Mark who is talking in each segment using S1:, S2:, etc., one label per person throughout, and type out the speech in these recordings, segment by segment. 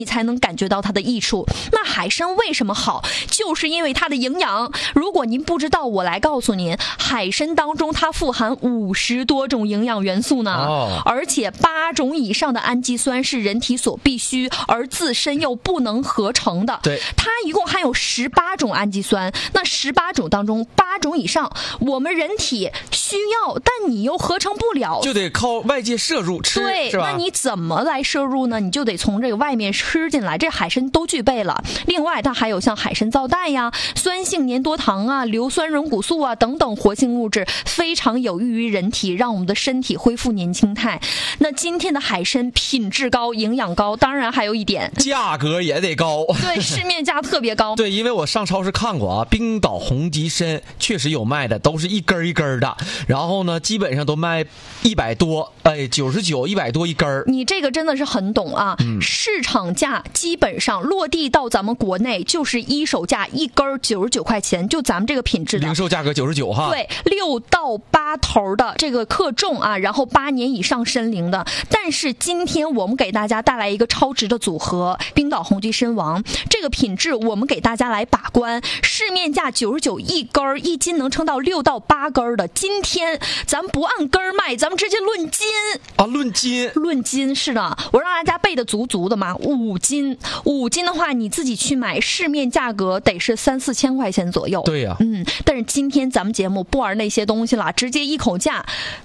S1: 你才能感觉到它的益处。那海参为什么好？就是因为它的营养。如果您不知道，我来告诉您，海参当中它富含50多种营养元素呢，而且8种以上的氨基酸是人体所必需，而自身又不能合成的。
S2: 对，
S1: 它一共含有18种氨基酸，那18种当中8种以上我们人体需要，但你又合成不了，
S2: 就得靠外界摄入吃，
S1: 对，
S2: 是吧？
S1: 那你怎么来摄入呢？你就得从这个外面吃进来，这海参都具备了。另外它还有像海参皂苷呀、酸性粘多糖啊、硫酸溶骨素啊等等活性物质，非常有益于人体，让我们的身体恢复年轻态。那今天的海参品质高，营养高，当然还有一点
S2: 价格也得高，
S1: 对，市面价特别高。
S2: 对，因为我上超市看过啊，冰岛红极参确实有卖的，都是一根一根的，然后呢基本上都卖100多，99、100多一根。
S1: 你这个真的是很懂啊，市场价基本上落地到咱们国内就是一手价1根99块钱，就咱们这个品质的
S2: 零售价格99哈。
S1: 对，6到8头的这个克重啊，然后8年以上参龄的。但是今天我们给大家带来一个超值的组合，冰岛红极参王这个品质，我们给大家来把关。市面价99一根，1斤能称到6到8根的。今天咱们不按根卖，咱们直接论斤
S2: 啊，论斤，
S1: 论斤是的，我让大家背的足足的嘛，5斤的话，你自己去买，市面价格得是3、4千块钱左右。
S2: 对呀，
S1: 但是今天咱们节目不玩那些东西了，直接一口价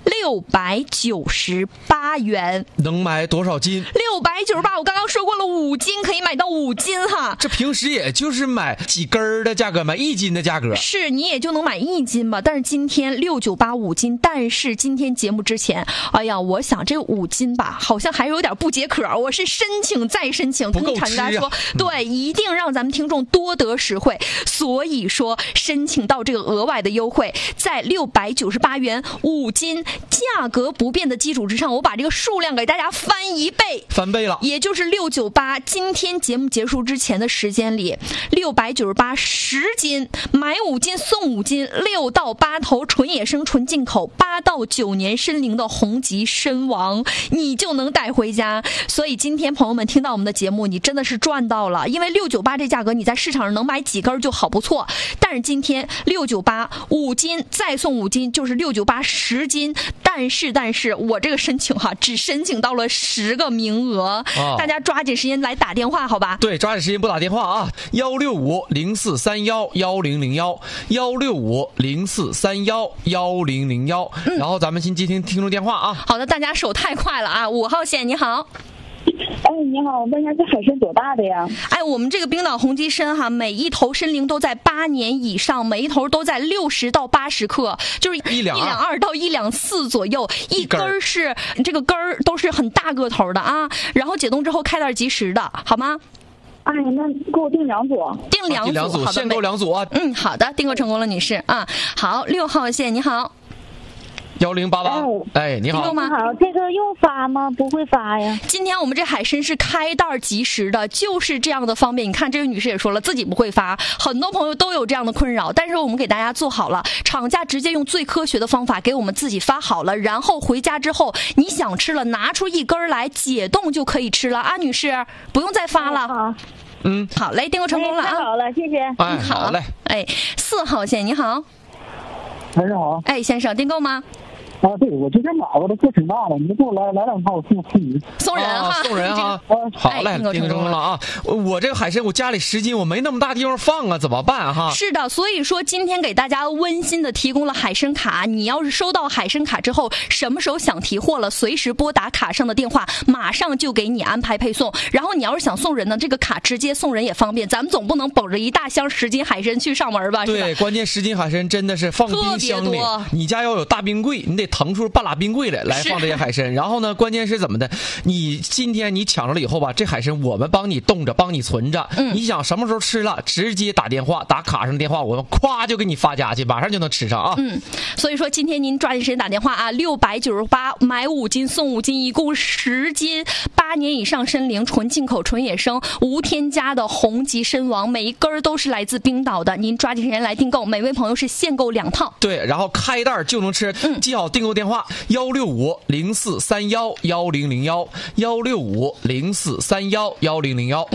S1: 698元，
S2: 能买多少斤
S1: ？698，我刚刚说过了，5斤可以买到5斤哈。
S2: 这平时也就是买几根的价格，买1斤的价格，
S1: 是你也就能买1斤吧。但是今天698 5斤，但是今天节目之前，哎呀，我想这5斤吧，好像还有点不解渴，我是申请再申请，跟厂家说，对，一定让咱们听众多得实惠，所以说申请到这个额外的优惠，在698元5斤价格不变的基础之上，我把这个数量给大家翻1倍，
S2: 翻倍了，
S1: 也就是698。今天节目结束之前的时间里，698 10斤，买5斤送5斤，6到8头纯野生纯进口8到9年参龄的红极参王，你就能带回家。所以今天朋友们听到我们的节目，你真的是赚到了，因为698这价格你在市场上能买几根就好不错，但是今天698 5斤再送5斤，就是698 10斤。但是我这个申请只申请到了10个名额，大家抓紧时间来打电话好吧？
S2: 对，抓紧时间拨打电话啊，16504311001，16504311001，然后咱们先接听众电话啊。
S1: 好的，大家手太快了啊！5号线你好。
S3: 你好，问一下这海参多大的呀？
S1: 我们这个冰岛红极参每一头参龄都在8年以上，每一头都在60到80克，就是1两2到1两4左右，一根是这个根儿都是很大个头的啊，然后解冻之后开袋即食的，好吗？
S3: 那给我订2组，
S1: 订2组，好的，
S2: 限购2组啊。
S1: 好的，订购成功了，女士啊。好，6号线你好。
S2: 1088，你好。
S3: 你好，这个用发吗？不会发呀。
S1: 今天我们这海参是开袋即食的，就是这样的方便。你看这位女士也说了，自己不会发，很多朋友都有这样的困扰，但是我们给大家做好了，厂家直接用最科学的方法给我们自己发好了，然后回家之后你想吃了，拿出一根来解冻就可以吃了啊，女士不用再发了。好嘞，订购成功了啊。
S3: 太好了，谢谢。
S2: 好嘞。
S1: 4号线你好。
S4: 先生好。
S1: 先生订购吗？
S4: 对，我之前买过的，个挺大的，你就给我来2套，我
S1: 送人哈，
S2: 送人哈。好嘞，订购成功了啊！我这个海参，我家里10斤，我没那么大地方放啊，怎么办哈？
S1: 是的，所以说今天给大家温馨的提供了海参卡。你要是收到海参卡之后，什么时候想提货了，随时拨打卡上的电话，马上就给你安排配送。然后你要是想送人呢，这个卡直接送人也方便。咱们总不能捧着一大箱10斤海参去上门吧？
S2: 对，关键10斤海参真的是放冰箱里，你家要有大冰柜，你得腾出半拉冰柜来放这些海参。然后呢，关键是怎么的？你今天你抢着了以后吧，这海参我们帮你冻着，帮你存着。你想什么时候吃了，直接打电话，打卡上的电话，我们咵就给你发家去，马上就能吃上啊。
S1: 所以说今天您抓紧时间打电话啊，698买5斤送5斤，一共10斤，8年以上参龄，纯进口纯野生，无添加的红极参王，每一根都是来自冰岛的。您抓紧时间来订购，每位朋友是限购2套。
S2: 对，然后开袋就能吃，记好订购电话16504311001，16504311001。